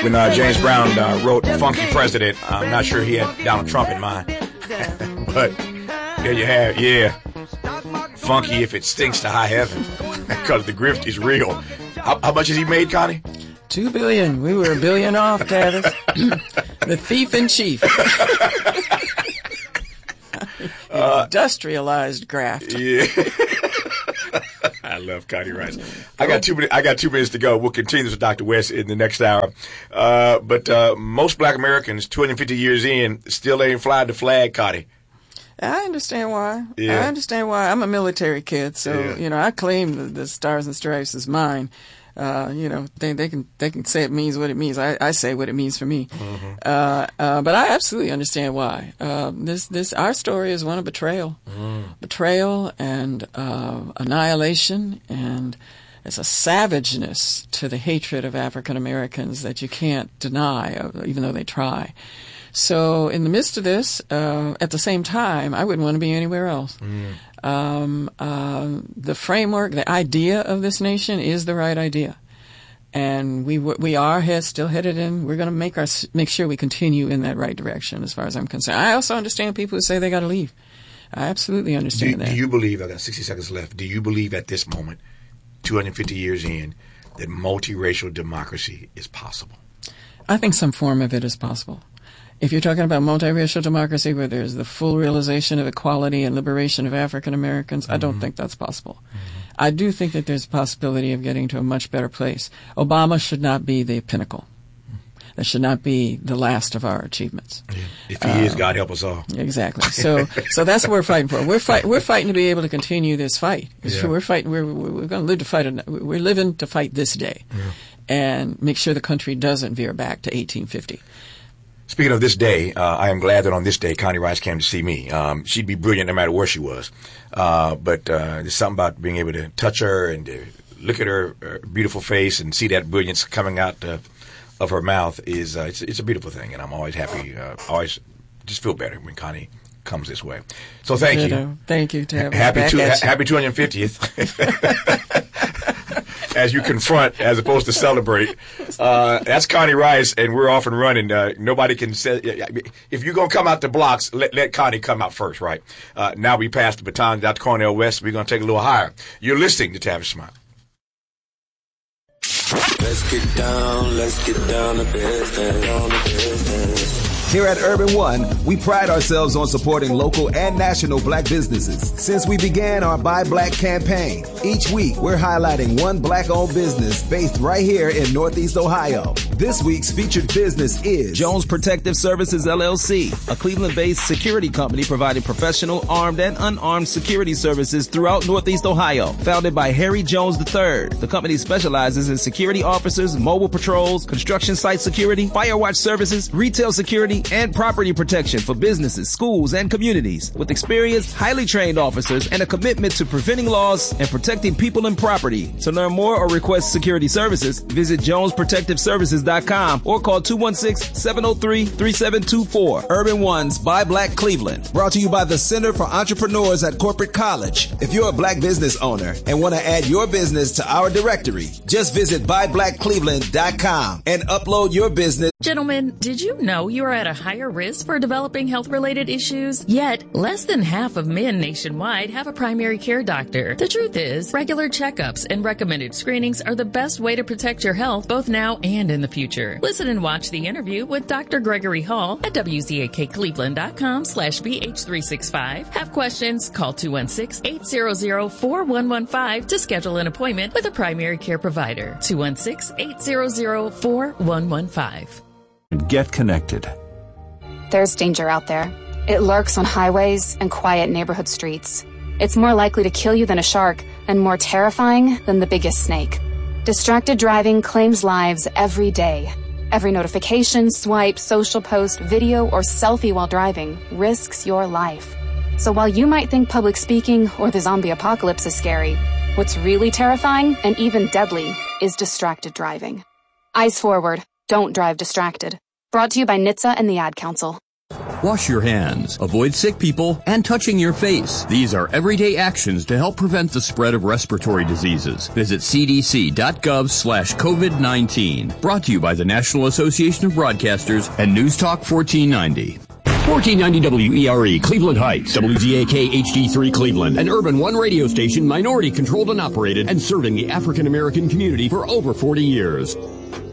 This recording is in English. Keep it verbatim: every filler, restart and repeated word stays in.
when uh, James Brown uh, wrote Funky President, I'm not sure he had Donald Trump in mind. But there you have, yeah. Funky if it stinks to high heaven. Because the grift is real. How, how much has he made, Connie? Two billion. We were a billion off, Tavis. The thief in chief. uh, Industrialized graft. Yeah. I love Connie Rice. I got two minutes. I got two minutes to go. We'll continue this with Doctor West in the next hour. Uh, but uh, most Black Americans, two hundred fifty years in, still ain't flying the flag, Connie. I understand why. Yeah. I understand why. I'm a military kid, so yeah. you know I claim the, the Stars and Stripes as mine. Uh, you know, they they can they can say it means what it means. I, I say what it means for me. Mm-hmm. Uh, uh, but I absolutely understand why. Uh, this this our story is one of betrayal, mm. betrayal and uh, annihilation, and it's a savageness to the hatred of African Americans that you can't deny, even though they try. So in the midst of this, uh, at the same time, I wouldn't want to be anywhere else. Mm. Um, uh, the framework, the idea of this nation is the right idea. And we we are head, still headed in. We're going to make our make sure we continue in that right direction as far as I'm concerned. I also understand people who say they got to leave. I absolutely understand do, that. Do you believe, I've got sixty seconds left, do you believe at this moment, two hundred fifty years in, that multiracial democracy is possible? I think some form of it is possible. If you're talking about multiracial democracy where there's the full realization of equality and liberation of African Americans, mm-hmm. I don't think that's possible. Mm-hmm. I do think that there's a possibility of getting to a much better place. Obama should not be the pinnacle. That should not be the last of our achievements. Yeah. If he uh, is, God help us all. Exactly. So, so that's what we're fighting for. We're fight. We're fighting to be able to continue this fight. Yeah. We're fighting. We're we're going to live to fight. We're living to fight this day, yeah. and make sure the country doesn't veer back to eighteen fifty. Speaking of this day, uh, I am glad that on this day, Connie Rice came to see me. Um, she'd be brilliant no matter where she was. Uh, but uh, there's something about being able to touch her and to look at her, her beautiful face and see that brilliance coming out uh, of her mouth is uh, it's, it's a beautiful thing. And I'm always happy, uh, always just feel better when Connie comes this way. So thank you. you. Thank you, Tab. Happy, two, ha- happy two hundred fiftieth. As you confront, as opposed to celebrate. Uh, that's Connie Rice, and we're off and running. Uh, nobody can say, if you're going to come out the blocks, let, let Connie come out first, right? Uh, now we pass the baton to Doctor Cornel West. We're going to take it a little higher. You're listening to Tavis Smile. Let's get down, let's get down to business, down to business. Here at Urban One, we pride ourselves on supporting local and national black businesses. Since we began our Buy Black campaign, each week we're highlighting one black-owned business based right here in Northeast Ohio. This week's featured business is Jones Protective Services, L L C, a Cleveland-based security company providing professional, armed, and unarmed security services throughout Northeast Ohio. Founded by Harry Jones the third, the company specializes in security officers, mobile patrols, construction site security, fire watch services, retail security, and property protection for businesses, schools, and communities. With experienced, highly trained officers and a commitment to preventing loss and protecting people and property. To learn more or request security services, visit jones protective services dot com or call two one six, seven oh three, three seven two four. Urban One's Buy Black Cleveland. Brought to you by the Center for Entrepreneurs at Corporate College. If you're a black business owner and want to add your business to our directory, just visit buy black cleveland dot com and upload your business. Gentlemen, did you know you are at a higher risk for developing health-related issues? Yet, less than half of men nationwide have a primary care doctor. The truth is, regular checkups and recommended screenings are the best way to protect your health both now and in the future. Listen and watch the interview with Doctor Gregory Hall at W Z A K Cleveland dot com slash B H three sixty-five. Have questions? Call two one six, eight hundred, four one one five to schedule an appointment with a primary care provider. two one six, eight hundred, four one one five. Get connected. There's danger out there. It lurks on highways and quiet neighborhood streets. It's more likely to kill you than a shark and more terrifying than the biggest snake. Distracted driving claims lives every day. Every notification, swipe, social post, video, or selfie while driving risks your life. So while you might think public speaking or the zombie apocalypse is scary, what's really terrifying and even deadly is distracted driving. Eyes forward. Don't drive distracted. Brought to you by N H T S A and the Ad Council. Wash your hands, avoid sick people, and touching your face. These are everyday actions to help prevent the spread of respiratory diseases. Visit cdc.gov slash COVID nineteen. Brought to you by the National Association of Broadcasters and News Talk fourteen ninety. fourteen ninety W E R E, Cleveland Heights, W Z A K H D three Cleveland, an Urban One radio station minority controlled and operated and serving the African American community for over forty years.